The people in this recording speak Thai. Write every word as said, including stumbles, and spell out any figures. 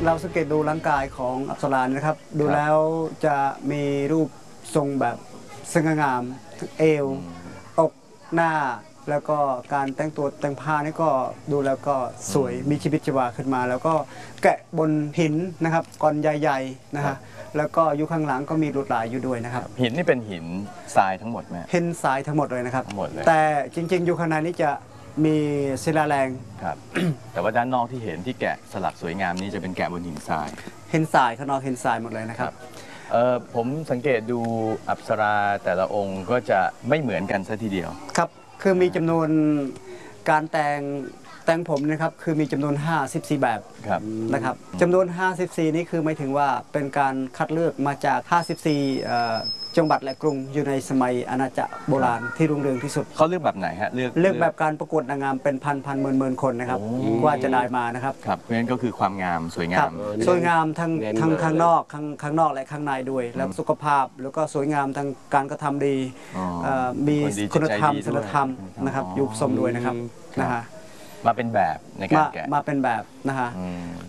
เราสังเกตดูร่างกายของอัปสรานะครับดูแล้วจะมีรูปทรงแบบสง่างามเอวอกหน้าแล้วก็การแต่งตัวแต่งผ้านี่ก็ดูแล้วก็สวยมีชีวิตชีวาขึ้นมา แล้วก็แกะบนหินนะครับก้อนใหญ่ๆนะฮะแล้วก็อยู่ข้างหลังก็มีลวดลายอยู่ด้วยนะครับหินนี่เป็นหินทรายทั้งหมดไหมหินทรายทั้งหมดเลยนะครับทั้งหมดเลยแต่จริงๆอยู่ข้างในนี้จะมีศิลาแรงครับ แต่ว่าด้านนอกที่เห็นที่แกะสลักสวยงามนี้จะเป็นแกะบนหินทรายหินทรายข้างนอกหินทรายหมดเลยนะครับเออผมสังเกตดูอัปสราแต่ละองค์ก็จะไม่เหมือนกันซะทีเดียวครับคือมีจำนวนการแต่งแต่งผมนะครับคือมีจำนวนห้าสิบสี่แบบนะครับจำนวนห้าสิบสี่นี้คือหมายถึงว่าเป็นการคัดเลือกมาจากห้าสิบสี่จังหวัดและกรุงอยู่ในสมัยอาณาจักรโบราณที่รุ่งเรืองที่สุดเขาเลือกแบบไหนฮะเลือกเลือกแบบการประกวดนางงามเป็นพันพันหมื่นหมื่นคนนะครับกว่าจะได้มานะครับครับเพราะฉะนั้นก็คือความงามสวยงามสวยงามทั้งทั้งข้างนอกข้างข้างนอกและข้างในด้วยแล้วสุขภาพแล้วก็สวยงามทั้งการกระทำดีมีคุณธรรมศีลธรรมนะครับอยู่ผสมด้วยนะครับนะฮะมาเป็นแบบในการแกะมาเป็นแบบนะฮะ